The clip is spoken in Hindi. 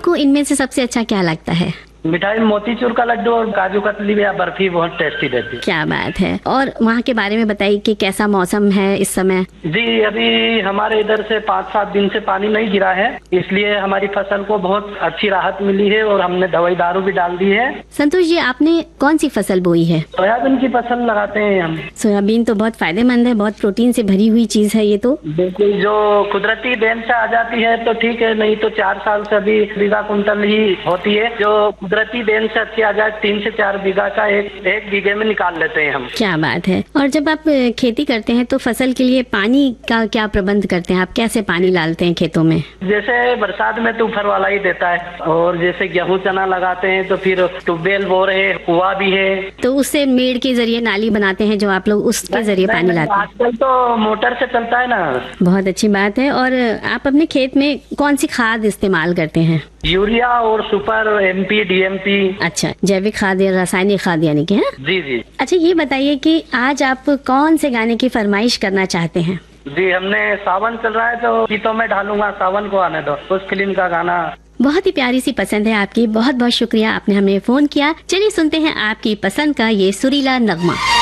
आपको इनमें से सबसे अच्छा क्या लगता है? मिठाई मोतीचूर का लड्डू और काजू कतली या बर्फी बहुत टेस्टी रहती है। क्या बात है। और वहाँ के बारे में बताइए कि कैसा मौसम है इस समय? जी, अभी हमारे इधर से 5-7 दिन से पानी नहीं गिरा है, इसलिए हमारी फसल को बहुत अच्छी राहत मिली है और हमने दवाई दारू भी डाल दी है। संतोष जी, आपने कौन सी फसल बोई है? सोयाबीन की फसल लगाते हैं हम। सोयाबीन तो बहुत फायदेमंद है, बहुत प्रोटीन से भरी हुई चीज है ये तो। बिल्कुल, जो कुदरती देन से आ जाती है तो ठीक है, नहीं तो 4 साल से अभी बीघा कुंटल ही होती है। जो कुदरती देन से अच्छी आ जाए 3 से 4 बीघा का एक बीघे में निकाल लेते हैं हम। क्या बात है। और जब आप खेती करते हैं तो फसल के लिए पानी का क्या प्रबंध करते हैं? आप कैसे पानी डालते हैं खेतों में? जैसे बरसात में तो ऊपर वाला ही देता है, और जैसे गेहूं चना लगाते हैं तो फिर ट्यूबवेल बोर है, कुआं भी है। तो उससे मेड़ के जरिए नाली बनाते हैं जो आप लोग, उसके जरिए पानी लाते हैं? आजकल तो मोटर से चलता है ना। बहुत अच्छी बात है। और आप अपने खेत में कौन सी खाद इस्तेमाल करते हैं? यूरिया और सुपर MP DMP। अच्छा, जैविक खाद या रासायनिक खाद यानी कि? है जी जी। अच्छा, ये बताइए कि आज आप कौन से गाने की फरमाइश करना चाहते हैं? जी, हमने सावन चल रहा है तो गीतों में ढालूंगा सावन को आने दो, उस फिल्म का गाना। बहुत ही प्यारी सी पसंद है आपकी। बहुत बहुत शुक्रिया, आपने हमें फोन किया। चलिए सुनते हैं आपकी पसंद का ये सुरीला नगमा।